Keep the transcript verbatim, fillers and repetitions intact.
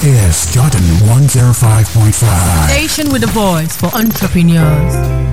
is Jordan one oh five point five. Station with a voice for entrepreneurs.